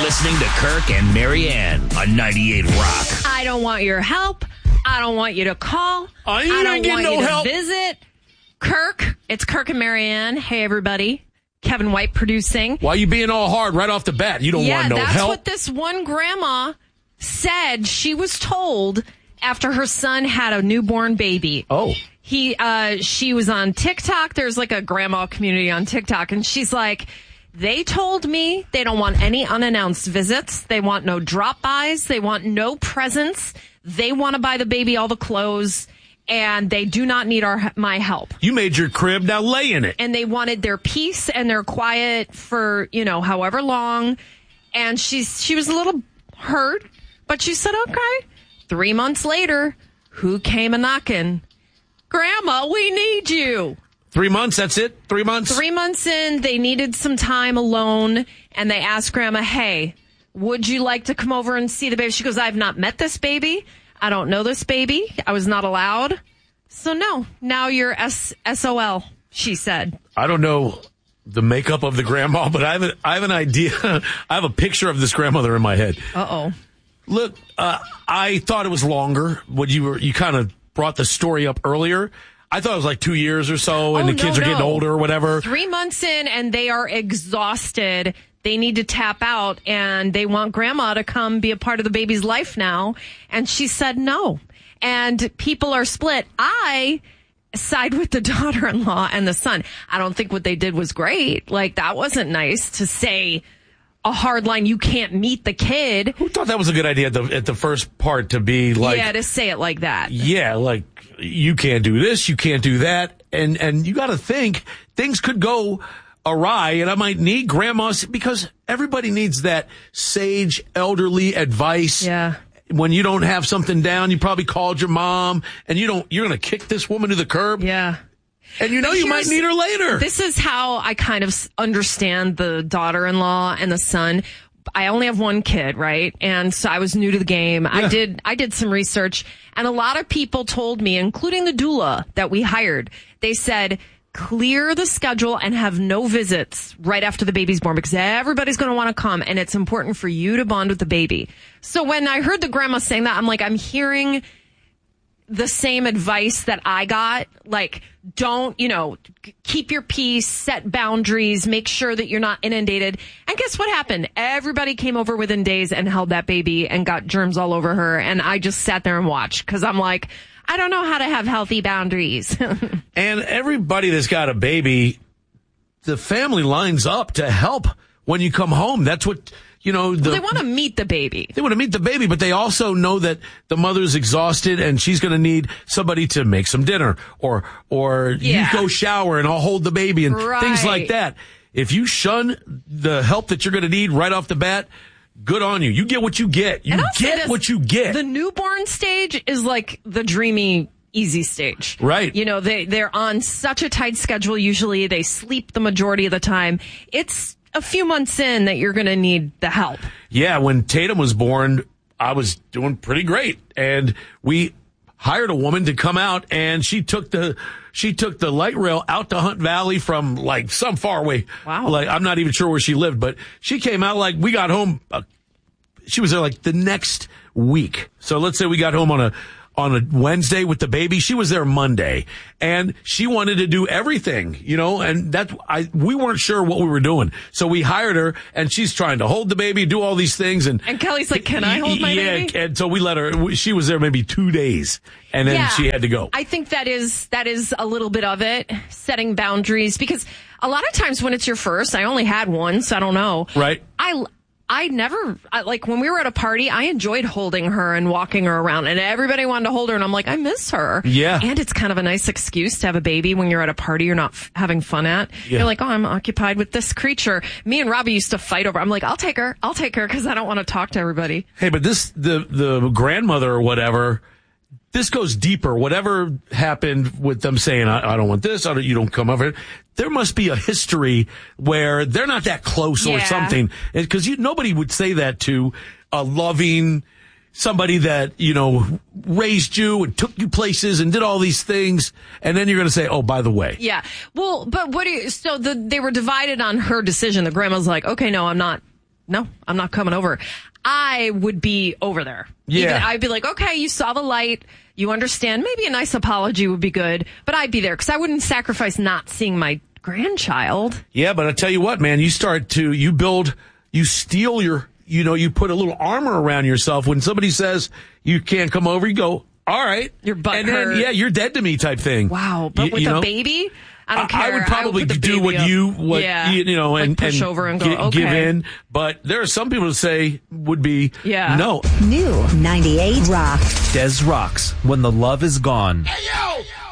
listening to Kirk and Marianne on 98 Rock. I don't want your help. I don't want you to call. I ain't don't getting want no you to help. visit. Kirk, it's Kirk and Marianne. Hey, everybody. Kevin White producing. Why are you being all hard right off the bat? You don't want no that's help. what this one grandma said. She was told after her son had a newborn baby. Oh. She was on TikTok. There's like a grandma community on TikTok, and she's like, they told me they don't want any unannounced visits. They want no drop-bys. They want no presents. They want to buy the baby all the clothes, and they do not need my help. You made your crib, now lay in it. And they wanted their peace and their quiet for, however long. And she was a little hurt, but she said, okay. 3 months later, who came a-knocking? Grandma, we need you. 3 months, that's it? 3 months? 3 months in, they needed some time alone, and they asked Grandma, hey, would you like to come over and see the baby? She goes, I've not met this baby. I don't know this baby. I was not allowed. So no, now you're SOL, she said. I don't know the makeup of the grandma, but I have an idea. I have a picture of this grandmother in my head. Uh-oh. Look, I thought it was longer. You kind of brought the story up earlier. I thought it was like 2 years or so, and the kids are getting older or whatever. 3 months in, and they are exhausted. They need to tap out, and they want Grandma to come be a part of the baby's life now. And she said no. And people are split. I side with the daughter-in-law and the son. I don't think what they did was great. Like, that wasn't nice to say a hard line, you can't meet the kid. Who thought that was a good idea at the first part to be like... Yeah, to say it like that. Yeah, like, you can't do this, you can't do that. And you got to think, things could go awry, and I might need grandmas, because everybody needs that sage, elderly advice. Yeah. When you don't have something down, you probably called your mom, and you're going to kick this woman to the curb. Yeah. And you might need her later. This is how I kind of understand the daughter-in-law and the son. I only have one kid, right? And so I was new to the game. Yeah. I did some research, and a lot of people told me, including the doula that we hired, they said, clear the schedule and have no visits right after the baby's born, because everybody's going to want to come, and it's important for you to bond with the baby. So when I heard the grandma saying that, I'm like, I'm hearing the same advice that I got, like, don't, keep your peace, set boundaries, make sure that you're not inundated. And guess what happened? Everybody came over within days and held that baby and got germs all over her. And I just sat there and watched, because I'm like, I don't know how to have healthy boundaries. And everybody that's got a baby, the family lines up to help when you come home. That's what... they want to meet the baby. They want to meet the baby, but they also know that the mother's exhausted and she's going to need somebody to make some dinner or you go shower and I'll hold the baby and things like that. If you shun the help that you're going to need right off the bat, good on you. You get what you get. You get what you get. The newborn stage is like the dreamy, easy stage. Right. They're on such a tight schedule. Usually they sleep the majority of the time. It's a few months in that you're going to need the help. Yeah, when Tatum was born, I was doing pretty great. And we hired a woman to come out, and she took the light rail out to Hunt Valley from like some far away. Wow. Like, I'm not even sure where she lived, but she came out like we got home. She was there like the next week. So let's say we got home on a Wednesday with the baby. She was there Monday, and she wanted to do everything, and we weren't sure what we were doing. So we hired her, and she's trying to hold the baby, do all these things. And Kelly's like, can I hold my baby? Yeah, and so we let her. She was there maybe 2 days, and then she had to go. I think that is a little bit of it, setting boundaries, because a lot of times when it's your first, I only had one, so I don't know. Right. When we were at a party, I enjoyed holding her and walking her around, and everybody wanted to hold her, and I'm like, I miss her. Yeah. And it's kind of a nice excuse to have a baby when you're at a party you're not having fun at. Yeah. You're like, oh, I'm occupied with this creature. Me and Robbie used to fight over. I'm like, I'll take her, because I don't want to talk to everybody. Hey, but the grandmother or whatever, this goes deeper. Whatever happened with them saying, I don't want this, you don't come over. There must be a history where they're not that close or something. Because nobody would say that to a loving somebody that, raised you and took you places and did all these things. And then you're going to say, oh, by the way. Yeah. Well, but they were divided on her decision. The grandma's like, okay, no, I'm not no, I'm not coming over. I would be over there. Yeah. I'd be like, okay, you saw the light. You understand. Maybe a nice apology would be good, but I'd be there because I wouldn't sacrifice not seeing my grandchild. Yeah, but I tell you what, man, you steal you put a little armor around yourself. When somebody says you can't come over, you go, all right. Your butt and hurt. then, you're dead to me type thing. Wow. But with a baby? I don't care. I would probably put the do baby up. and push over and go, okay. give in. But there are some people who say would be no. New 98 Rock. Des rocks when the love is gone. Hey, yo!